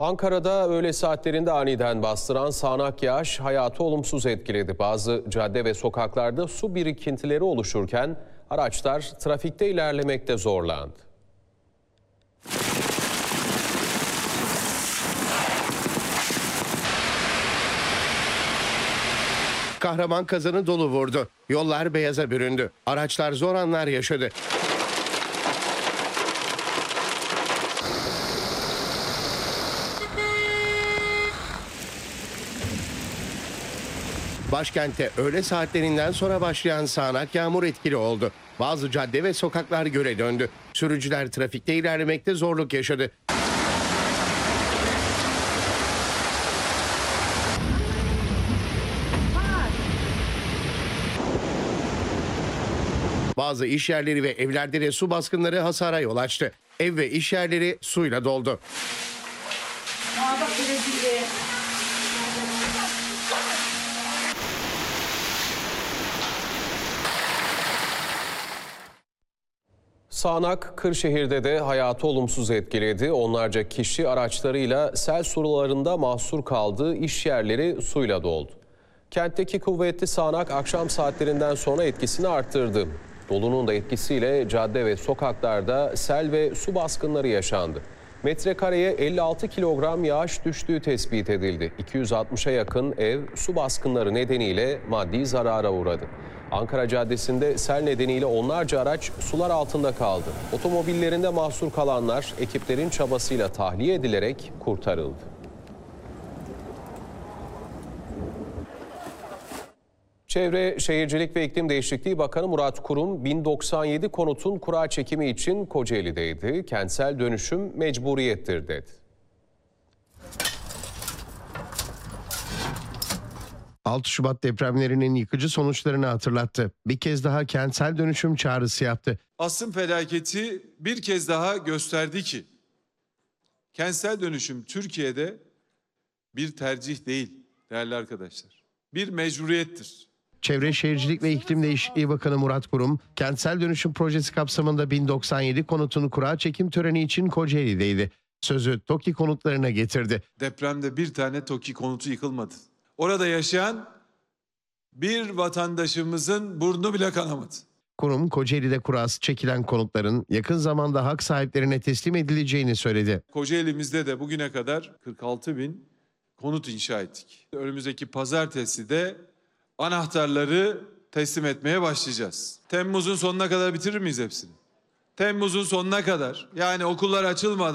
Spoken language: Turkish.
Ankara'da öğle saatlerinde aniden bastıran sağanak yağış hayatı olumsuz etkiledi. Bazı cadde ve sokaklarda su birikintileri oluşurken araçlar trafikte ilerlemekte zorlandı. Kahraman kazanı dolu vurdu. Yollar beyaza büründü. Araçlar zor anlar yaşadı. Başkentte öğle saatlerinden sonra başlayan sağanak yağmur etkili oldu. Bazı cadde ve sokaklar göle döndü. Sürücüler trafikte ilerlemekte zorluk yaşadı. Bazı iş yerleri ve evlerde de su baskınları hasara yol açtı. Ev ve iş yerleri suyla doldu. Sağanak Kırşehir'de de hayatı olumsuz etkiledi. Onlarca kişi araçlarıyla sel sularında mahsur kaldı, iş yerleri suyla doldu. Kentteki kuvvetli sağanak akşam saatlerinden sonra etkisini arttırdı. Dolunun da etkisiyle cadde ve sokaklarda sel ve su baskınları yaşandı. Metrekareye 56 kilogram yağış düştüğü tespit edildi. 260'a yakın ev su baskınları nedeniyle maddi zarara uğradı. Ankara Caddesi'nde sel nedeniyle onlarca araç sular altında kaldı. Otomobillerinde mahsur kalanlar ekiplerin çabasıyla tahliye edilerek kurtarıldı. Çevre, Şehircilik ve İklim Değişikliği Bakanı Murat Kurum, 1097 konutun kura çekimi için Kocaeli'deydi. Kentsel dönüşüm mecburiyettir dedi. 6 Şubat depremlerinin yıkıcı sonuçlarını hatırlattı. Bir kez daha kentsel dönüşüm çağrısı yaptı. Asrın felaketi bir kez daha gösterdi ki kentsel dönüşüm Türkiye'de bir tercih değil değerli arkadaşlar. Bir mecburiyettir. Çevre, Şehircilik ve İklim Değişikliği Bakanı Murat Kurum, kentsel dönüşüm projesi kapsamında 1097 konutun kura çekim töreni için Kocaeli'deydi. Sözü TOKİ konutlarına getirdi. Depremde bir tane TOKİ konutu yıkılmadı. Orada yaşayan bir vatandaşımızın burnu bile kanamadı. Kurum, Kocaeli'de kurası çekilen konutların yakın zamanda hak sahiplerine teslim edileceğini söyledi. Kocaeli'mizde de bugüne kadar 46 bin konut inşa ettik. Önümüzdeki pazartesi de anahtarları teslim etmeye başlayacağız. Temmuz'un sonuna kadar bitirir miyiz hepsini? Temmuz'un sonuna kadar, yani okullar açılmadan